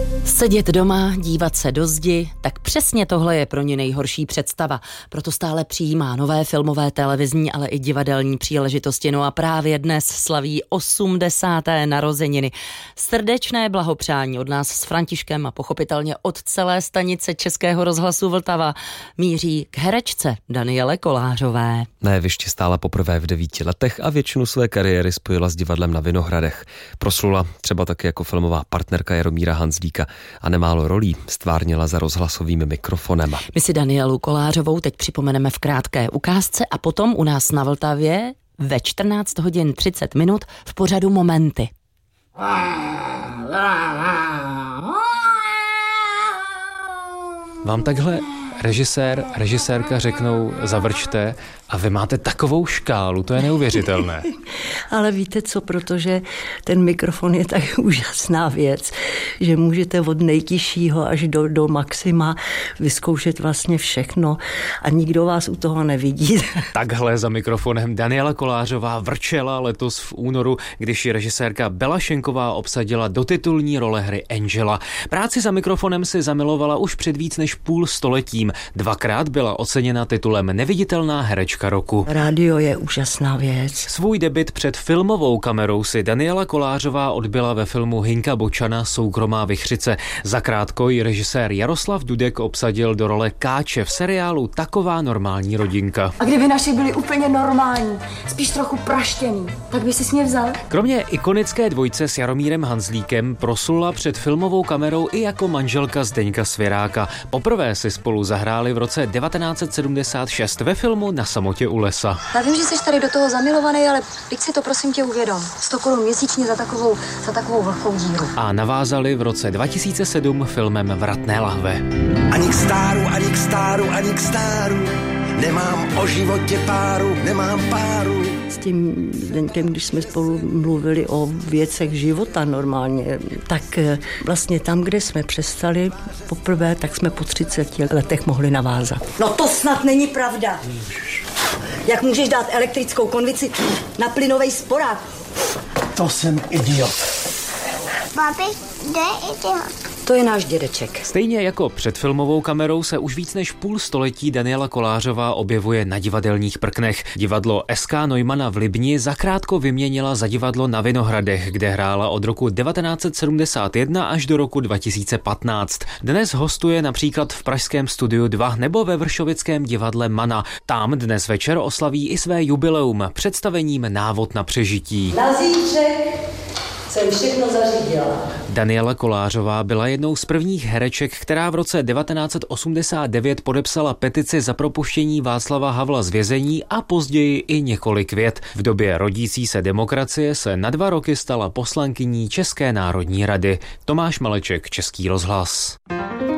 Sedět doma, dívat se do zdi, tak přesně tohle je pro ně nejhorší představa. Proto stále přijímá nové filmové, televizní, ale i divadelní příležitosti. No a právě dnes slaví 80. narozeniny. Srdečné blahopřání od nás s Františkem a pochopitelně od celé stanice Českého rozhlasu Vltava míří k herečce Daniele Kolářové. Na jevišti stála poprvé v 9 letech a většinu své kariéry spojila s divadlem na Vinohradech. Proslula třeba taky jako filmová partnerka Jaromíra Hanzlíka a nemálo rolí stvárnila za rozhlasovým mikrofonem. My si Danielu Kolářovou teď připomeneme v krátké ukázce a potom u nás na Vltavě ve 14 hodin 30 minut v pořadu Momenty. Vám takhle režisérka řeknou zavrčte a vy máte takovou škálu, to je neuvěřitelné. Ale víte co, protože ten mikrofon je tak úžasná věc, že můžete od nejtižšího až do maxima vyzkoušet vlastně všechno a nikdo vás u toho nevidí. Takhle za mikrofonem Daniela Kolářová vrčela letos v únoru, když ji režisérka Bela Šenková obsadila do titulní role hry Angela. Práci za mikrofonem si zamilovala už před víc než půl stoletím. 2krát byla oceněna titulem Neviditelná herečka roku. Rádio je úžasná věc. Svůj debut před filmovou kamerou si Daniela Kolářová odbyla ve filmu Hinka Bočana Soukromá vichřice. Zakrátko ji režisér Jaroslav Dudek obsadil do role Káče v seriálu Taková normální rodinka. A kdyby naši byli úplně normální, spíš trochu praštěný, tak by si mě vzal? Kromě ikonické dvojce s Jaromírem Hanzlíkem proslula před filmovou kamerou i jako manželka Zdeňka Svěráka. Poprvé si spolu zahráli v roce 1976 ve filmu Na samotě u lesa. Já vím, že jsi tady do toho zamilovaný, ale teď si to prosím tě uvědom. 100 korun měsíčně za takovou vlhkou díru. A navázali v roce 2007 filmem Vratné lahve. Ani k stáru, nemám o životě páru, nemám páru. S tím Zdeňkem, když jsme spolu mluvili o věcech života normálně, tak vlastně tam, kde jsme přestali poprvé, tak jsme po 30 letech mohli navázat. No to snad není pravda. Jak můžeš dát elektrickou konvici na plynovej sporák? To jsem idiot. Papi, kde je idiot? To je náš dědeček. Stejně jako před filmovou kamerou se už víc než půl století Daniela Kolářová objevuje na divadelních prknech. Divadlo SK Neumana v Libni zakrátko vyměnila za divadlo na Vinohradech, kde hrála od roku 1971 až do roku 2015. Dnes hostuje například v pražském Studiu 2 nebo ve vršovickém divadle Mana. Tam dnes večer oslaví i své jubileum představením Návod na přežití. Na zítřek jsem všechno zařídila. Daniela Kolářová byla jednou z prvních hereček, která v roce 1989 podepsala petici za propuštění Václava Havla z vězení a později i několik vět. V době rodící se demokracie se na 2 roky stala poslankyní České národní rady. Tomáš Maleček, Český rozhlas.